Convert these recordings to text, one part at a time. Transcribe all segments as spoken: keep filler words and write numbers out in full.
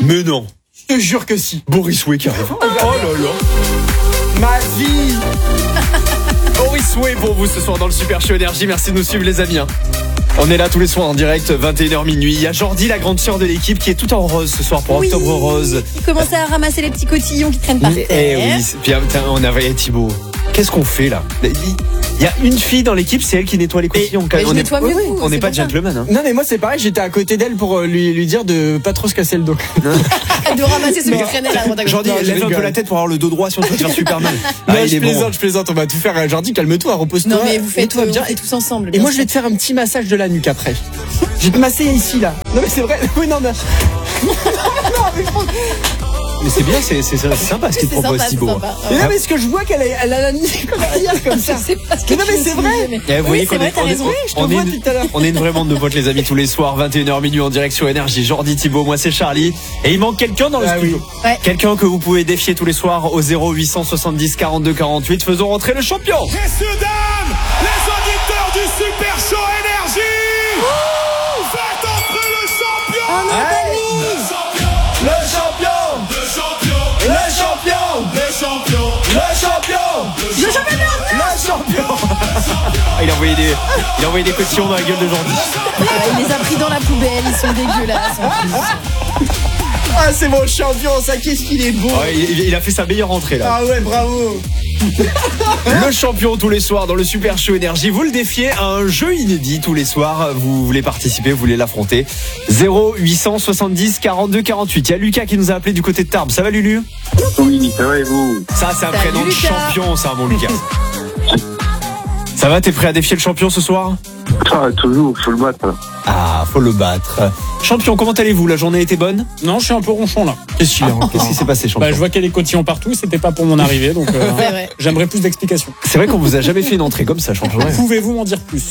Mais non. Je te jure que si. Boris Way qui arrive. Oh là là. Ma vie. Boris Way pour vous ce soir dans le Super Show Énergie. Merci de nous suivre les amis. On est là tous les soirs en direct, vingt et une heures minuit. Il y a Jordi, la grande sœur de l'équipe, qui est tout en rose ce soir pour Oui. Octobre Rose. Il commençait à ramasser les petits cotillons qui traînent par terre. Eh oui, puis putain, on avait Thibaut. Qu'est-ce qu'on fait là? Il y a une fille dans l'équipe, c'est elle qui nettoie les cotillons. Mais je on n'est nettoie mieux que vous, on n'est c'est pas pour ça. gentleman. Hein. Non mais moi c'est pareil, j'étais à côté d'elle pour lui, lui dire de pas trop se casser le dos. De ramasser ceux qui traînaient là à droite à gauche. Jordi, Non, je lève un peu rigole. la tête pour avoir le dos droit, sinon tu vas te faire super mal. Non, Ah, il je est bon. plaisante, je plaisante, on va tout faire. Jordi, calme-toi, repose-toi. Non mais vous faites toi tout, bien. on fait tous ensemble. Et bien moi je sûr. vais te faire un petit massage de la nuque après. Je vais te masser ici là. Non mais c'est vrai. Oui non mais. non mais je pense- Mais c'est bien, c'est, c'est, c'est sympa ce qu'il te C'est propose sympa, c'est Thibaut. sympa. Mais non mais ce que je vois qu'elle a, elle a la nuque comme derrière comme ça. Je sais pas ce que Mais non, tu mais me c'est disais, vrai. mais- Eh, vous voyez Oui, c'est qu'on vrai, est, t'as on est, raison. je te on est vois une, tout à l'heure. on est une vraie bande de potes les amis tous les soirs, vingt et une heures minuit en direct sur Énergie. Jordi, Thibaut, moi c'est Charlie. Et il manque quelqu'un dans le Ah studio. oui. Ouais. Quelqu'un que vous pouvez défier tous les soirs au zéro huit cent soixante-dix quarante-deux quarante-huit. Faisons rentrer le champion. Messieurs, dames, les auditeurs du Super Show Énergie, faites entrer le champion. Oh non, Dani. Le champion. Le champion, Le champion. le champion, Le champion. Le champion. Le champion. Ah, il a envoyé des, il a envoyé des cotillons dans la gueule de Jordi. Ah, il les a pris dans la poubelle, ils sont dégueulasses en plus. Ah c'est mon champion, ça qu'est-ce qu'il est beau. Ouais, il, il a fait sa meilleure entrée là. Ah ouais bravo. Le champion tous les soirs dans le Super Show Énergie. Vous le défiez à un jeu inédit tous les soirs. Vous voulez participer, vous voulez l'affronter. zéro huit cent soixante-dix quarante-deux quarante-huit. Il y a Lucas qui nous a appelé du côté de Tarbes. Ça va Lulu? Oui, ça va et vous? Ça c'est un Salut, prénom de Lucas. champion ça mon Lucas. Ça va, t'es prêt à défier le champion ce soir? Ah, toujours, faut le battre. Ah, faut le battre. Champion, comment allez-vous? La journée était bonne? Non, je suis un peu ronchon là. Qu'est-ce qu'il y a? Qu'est-ce qui s'est passé champion? Bah, je vois qu'il y a des cotillons partout, c'était pas pour mon arrivée, donc euh, C'est vrai. j'aimerais plus d'explications. C'est vrai qu'on vous a jamais fait une entrée comme ça, champion. Pouvez-vous m'en dire plus?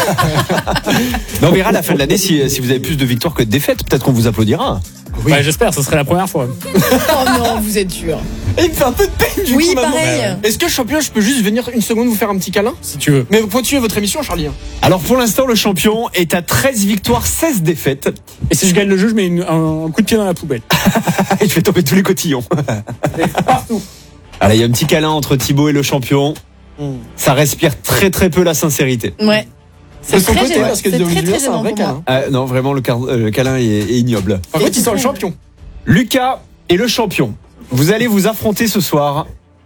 Mais on verra à la fin de l'année si, si vous avez plus de victoires que de défaites. Peut-être qu'on vous applaudira. Bah, j'espère, ce serait la première fois. Oh non, vous êtes dur. Et il me fait un peu de peine du Oui, coup maman. pareil. Est-ce que champion je peux juste venir une seconde vous faire un petit câlin? Si tu veux. Mais continuez votre émission Charlie. Alors pour l'instant, le champion est à treize victoires, seize défaites. Et si je gagne le jeu, je mets une- un, un coup de pied dans la poubelle. Il fait tomber tous les cotillons. Partout. Allez, il y a un petit câlin entre Thibaut et le champion. Ça respire très très peu la sincérité. Ouais. De son très côté gênant. parce que C'est de très, Julien très c'est un gênant vrai pour moi. câlin. Ah, non, vraiment, le, car- euh, le câlin est, est ignoble. Par Et contre il sent le tout. champion. Lucas et le champion, vous allez vous affronter ce soir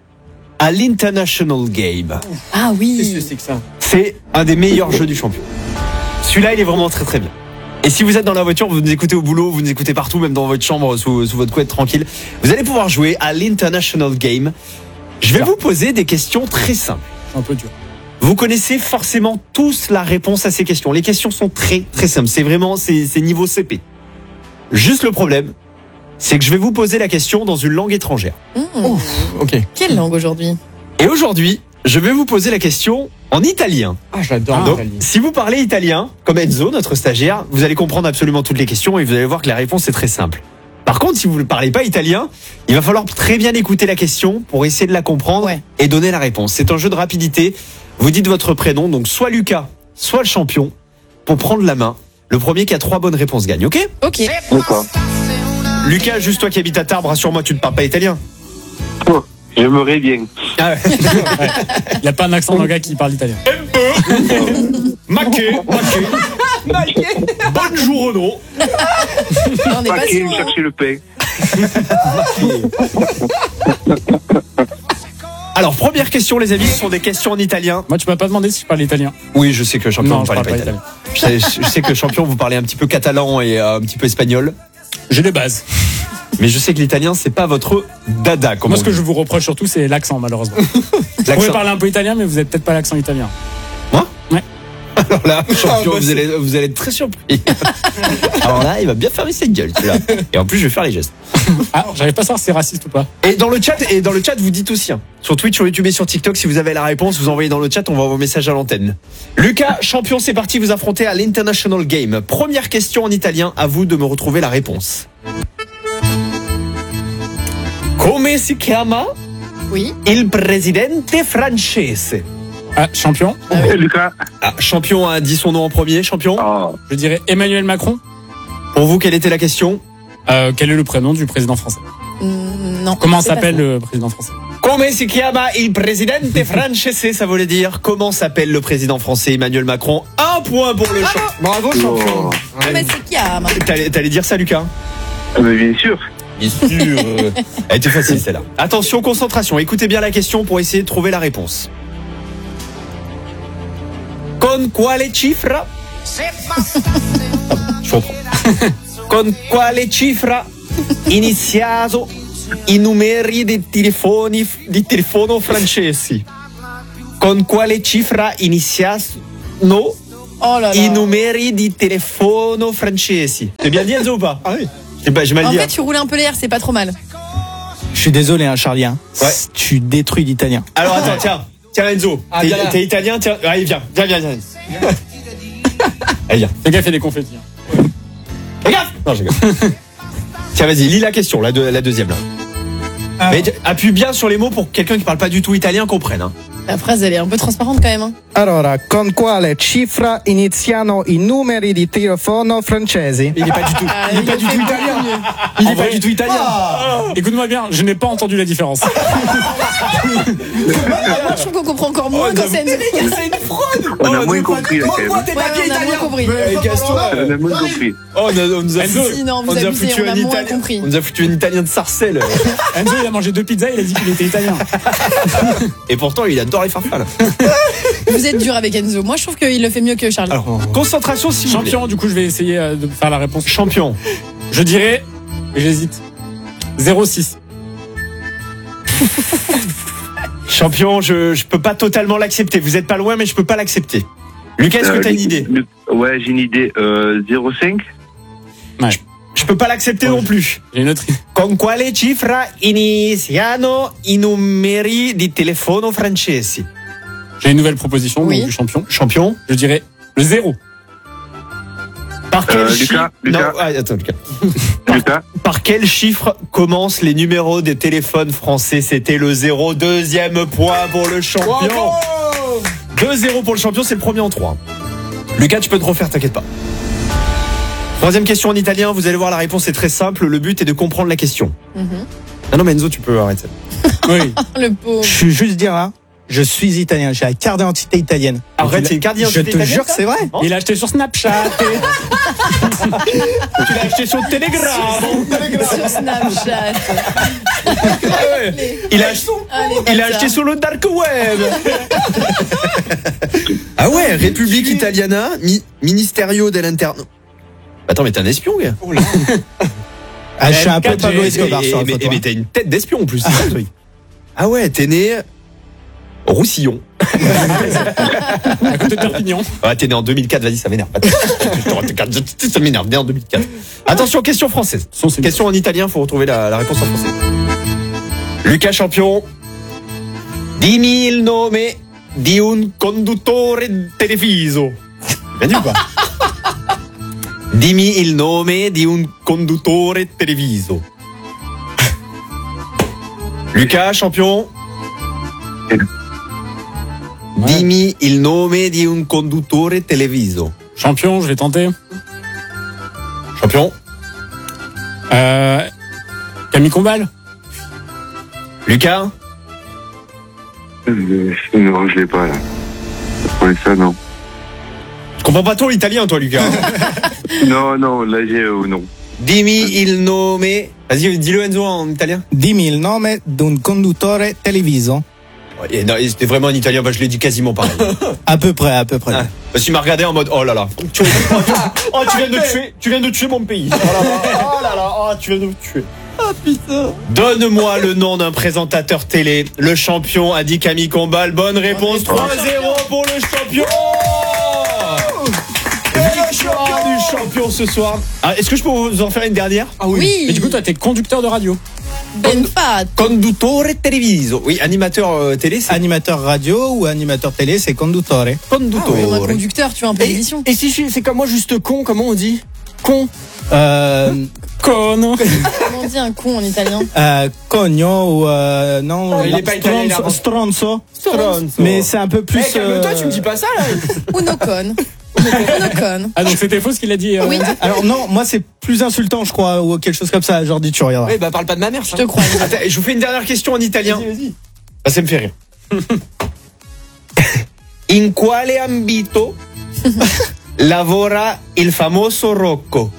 à l'International Game. Ah Qu'est-ce que oui. c'est que ça? C'est un des meilleurs jeux du champion. Celui-là, il est vraiment très très bien. Et si vous êtes dans la voiture, vous nous écoutez au boulot, vous nous écoutez partout, même dans votre chambre, sous, sous votre couette tranquille, vous allez pouvoir jouer à l'International Game. Je vais vous poser des questions très simples. C'est un peu dur. Vous connaissez forcément tous la réponse à ces questions. Les questions sont très très simples. C'est vraiment, c'est c'est niveau C P. Juste le problème, c'est que je vais vous poser la question dans une langue étrangère. Mmh. Ok. Quelle langue aujourd'hui? Et aujourd'hui, je vais vous poser la question en italien. Ah j'adore Donc, l'Italie. si vous parlez italien, comme Enzo, notre stagiaire, vous allez comprendre absolument toutes les questions et vous allez voir que la réponse est très simple. Par contre, si vous ne parlez pas italien, il va falloir très bien écouter la question pour essayer de la comprendre Ouais. et donner la réponse. C'est un jeu de rapidité. Vous dites votre prénom, donc soit Lucas, soit le champion, pour prendre la main. Le premier qui a trois bonnes réponses gagne, ok? Ok. D'accord. Lucas, juste toi qui habites à Tarbes, rassure-moi, tu ne parles pas italien. Oh, j'aimerais bien. Ah ouais. Il n'y a pas un accent d'un gars qui parle italien. Maquet, maquet. Bonjour, no. Non, on n'est pas Paquet, sûr. hein. chercher le pain. Alors, première question, les amis, ce sont des questions en italien. Moi, tu m'as pas demandé si je parle italien. Oui, je sais que champion, Non, vous je parlez parle pas pas italien. Je sais, je sais que champion, vous parlez un petit peu catalan et euh, un petit peu espagnol. J'ai les bases. Mais je sais que l'italien, c'est pas votre dada. Comme Moi, on ce que dit. je vous reproche surtout, c'est l'accent, malheureusement. Vous L'accent. pouvez parler un peu italien, mais vous n'êtes peut-être pas l'accent italien. Moi Ouais. Alors là, champion, Ah, bah, vous, c'est- allez, vous allez être très surpris. Alors là, il va bien fermer cette gueule, celui-là. Et en plus, je vais faire les gestes. Ah, j'arrive pas à savoir si c'est raciste ou pas. Et dans le chat, et dans le chat, vous dites aussi, hein, sur Twitch, sur YouTube et sur TikTok, si vous avez la réponse, vous envoyez dans le chat, on va vos messages à l'antenne. Lucas, champion, c'est parti, vous affrontez à l'International Game. Première question en italien, à vous de me retrouver la réponse. Come si chiama Oui. il presidente francese? Ah, champion. Lucas. Ah, champion a dit son nom en premier, champion. Ah, Je dirais Emmanuel Macron. Pour vous, quelle était la question? Euh, quel est le prénom du président français? Mm, Non. Comment c'est pas s'appelle ça. le président français? Come si chiama il presidente francese? Ça voulait dire comment s'appelle le président français Emmanuel Macron. Un point pour le champ. Bravo, champion. Ah, mais c'est qui a T'allais, t'allais dire ça, Lucas? Ah, mais bien sûr. Bien sûr. Elle était facile, celle-là. Attention, concentration. Écoutez bien la question pour essayer de trouver la réponse. Con quale cifra? Je reprends. Con quale cifra iniziato i numeri dei telefoni di telefono francesi? Con quale cifra iniziano Oh là là. i numeri di telefono francesi? C'est bien dit, Enzo, ou pas? Ah oui. J'ai pas- j'ai mal En dit. fait, tu roulais un peu les airs, c'est pas trop mal. Je suis désolé, hein, Charlie. Hein. Ouais. Tu détruis l'italien. Alors attends, tiens, tiens Enzo, Ah, t'es, viens là. t'es italien, tiens, allez viens, viens, viens, viens. Allez viens. Le gars fait des confettis. hein. Regarde. Non, je rigole. Tiens, vas-y, lis la question, la, deux- la deuxième là. Mais t- appuie bien sur les mots pour que quelqu'un qui parle pas du tout italien comprenne. Hein. La phrase, elle est un peu transparente quand même. Hein. Allora, con quale cifra iniziano i numeri di telefono francesi? Il est pas du tout, Ah, il est il pas le du fait tout beaucoup italien. mieux. Il En est pas vrai- du tout italien. Écoute-moi bien, je n'ai pas entendu la différence. Moi, je trouve qu'on comprend encore moins quand c'est une... C'est une fraude. On a Oh, moins ne compris là, quand même. Montre-moi tes Ouais, papiers on a moins italiens. compris. Mais casse-toi. On a moins compris. Oh, on, a- on nous a Enzo, foutu, Si, non, vous on nous a abusez, foutu on a un moins italien. compris. On nous a foutu un italien de Sarcelles. Enzo, il a mangé deux pizzas, il a dit qu'il était italien. Et pourtant, il adore les farfales. Vous êtes dur avec Enzo. Moi, je trouve qu'il le fait mieux que Charlie. Alors, concentration, si vous voulez. Champion, du coup, je vais essayer euh, de faire la réponse. Champion. Je dirais, et j'hésite, zéro six. Champion, je, je peux pas totalement l'accepter. Vous êtes pas loin, mais je peux pas l'accepter. Lucas, est-ce que Euh, t'as une idée? le- Ouais, j'ai une idée. Euh, zéro cinq. Je peux pas l'accepter Ouais. non plus. J'ai une autre. Con quale cifra iniziano i numeri di telefono francesi? J'ai une nouvelle proposition Oui. donc, du champion. Champion. Je dirais le zéro. Par quel Euh, chiffre? Lucas, Lucas. Non, ah, attends, Lucas. Lucas. Par quel chiffre commencent les numéros des téléphones français? C'était le zéro. Deuxième point pour le champion. deux zéro pour le champion, c'est le premier en trois. Lucas, tu peux te refaire, t'inquiète pas. Troisième question en italien, vous allez voir, la réponse est très simple. Le but est de comprendre la question. Mhm. Ah non, mais Enzo, tu peux arrêter. Oui. Le pauvre. Je suis juste dire là, je suis italien. J'ai la carte d'identité italienne. Arrête, c'est une carte Je d'identité te italienne, jure que ça c'est vrai. Oh. Il a acheté sur Snapchat. Tu l'as acheté sur Telegram. Sur Snapchat. Il a acheté, Allez, il a bâtard. acheté sur le dark web. Ah ouais, République Italiana, mi- Ministerio dell'Interno. Attends, mais t'es un espion, gars. Ah, je suis un peu quatre G, Pablo Et- Escobar et- sur la mais, photo. mais t'as une tête d'espion en plus, c'est ça le truc. Ah ouais, t'es né au Roussillon. À côté de Perpignan. Ah, t'es né en deux mille quatre, vas-y, ça m'énerve. Ça m'énerve, né en deux mille quatre. Attention, question française. Son, c'est- Question en italien, faut retrouver la, la réponse en français. Lucas Champion. Dimmi il nome di un conduttore televiso. Bien dit ou pas? Dimmi il nome di un conduttore televiso. Lucas Champion. Dimmi il nome di un conduttore televiso. Champion, je vais tenter. Champion. Euh, Camille Combal. Lucas. Euh, non, je l'ai pas là. Ouais, ça non. Tu comprends pas trop l'italien, toi, Lucas. Non, non, là j'ai euh, non. Dimmi il nome. Vas-y, dis-le Enzo en italien. Dimmi il nome d'un conduttore televiso. Ouais, non, c'était vraiment en italien, bah, je l'ai dit quasiment pareil. À peu près, à peu près. Ah, parce qu'il m'a regardé en mode oh là là. Tu, oh, tu viens de tuer, tu viens de tuer mon pays. Oh là là, oh là là, oh, tu viens de me tuer. Oh putain. Donne-moi le nom d'un présentateur télé. Le champion a dit Camille Combal. Bonne réponse. trois zéro pour le champion. Victoire du champion ce soir. Ah, est-ce que je peux vous en faire une dernière? Ah oui. Oui. Et du coup, toi, t'es conducteur de radio. Ben Fat. Conduttore televiso. Oui, animateur euh, télé, c'est Animateur radio ou animateur télé, c'est conduttore. conduttore. Comme un conducteur, tu vois, un peu d'émission. Et si je suis- c'est comme moi, juste con, comment on dit? Con. Euh, Con. Comment on dit un con en italien? euh, cogno ou euh, non. Il est pas italien, il a stronzo, inventé. stronzo. Mais c'est un peu plus. Eh, calme-toi, euh, tu me dis pas ça là. Uno con. Monocone. Ah, donc c'était faux ce qu'il a dit. euh, Oui, Alors non, moi c'est plus insultant, je crois, ou quelque chose comme ça. Jordi, tu regarderas. Eh bah, parle pas de ma mère, je ça. te crois. Attends, je vous fais une dernière question en italien. Vas-y, vas-y. Ah, ça me fait rire. In quale ambito lavora il famoso Rocco?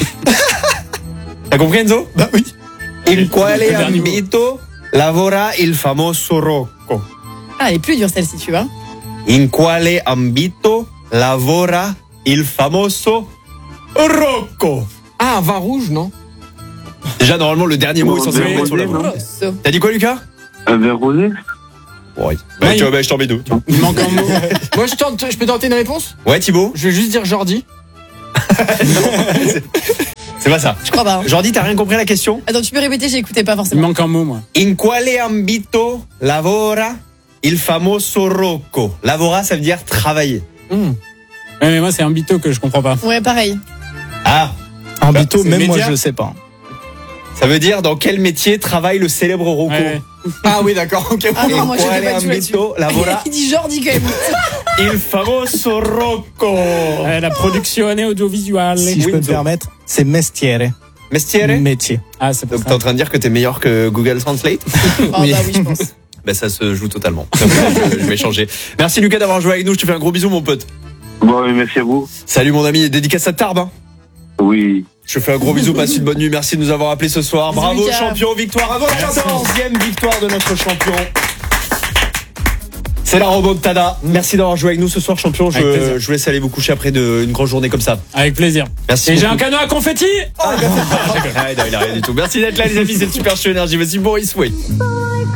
T'as compris, Enzo? Bah oui. In quale Le dernier mot. ambito lavora il famoso Rocco? Ah, elle est plus dure celle-ci, tu vois. In quale ambito lavora il famoso Rocco? Ah, un vin rouge, non? Déjà, normalement, le dernier mot est censé Oui, remettre sur la oui, voix. non. Rosso. T'as dit quoi, Lucas? Un verre rosé? Ouais. Bah, tu vois, bah, je t'en mets deux. tiens. Il manque un mot. Moi, je tente, je peux tenter une réponse? Ouais, Thibaut? Je vais juste dire Jordi. C'est pas ça. Je crois pas. hein. Jordi, t'as rien compris à la question? Attends, tu peux répéter, j'écoutais pas Il forcément. manque un mot, moi. In quale ambito lavora il famoso Rocco? Lavora, ça veut dire travailler. Hum. Ouais, mais moi, c'est un bito que je comprends pas. Ouais, pareil. Ah, En bito, c'est même moi média. je le sais pas. ça veut dire dans quel métier travaille le célèbre Rocco? Ouais, ouais. Ah oui, d'accord, ok. Ah non, In moi, je quale sais pas du tout là-dessus. ambito lavora Il dit Jordi quand même. il famoso Rocco? Euh, la production audiovisuelle. Si je Oui, peux me Enzo. permettre, c'est mestiere. Mestiere? Métier. Ah, c'est pour Donc t'es ça. en train de dire que t'es meilleur que Google Translate? Oh, bah oui, je pense. Ben ça se joue totalement. je, je vais changer. Merci Lucas d'avoir joué avec nous. Je te fais un gros bisou mon pote. Bon, oui, merci à vous. Salut mon ami. Dédicace à Tarbes. Hein. Oui. Je te fais un gros bisou. Passe une bonne nuit. Merci de nous avoir appelés ce soir. Bisous, Bravo Lucas. champion. Victoire avant la quatorzième victoire de notre champion. C'est la remontada. Merci d'avoir joué avec nous ce soir champion. Avec Je, plaisir. je vous laisse aller vous coucher après de, une grande journée comme ça. Avec plaisir. Merci Et j'ai beaucoup. un canon à confetti. Ah, non, il a rien du tout. Merci d'être là les amis. C'est le Super Show Énergie. Voici Boris Way.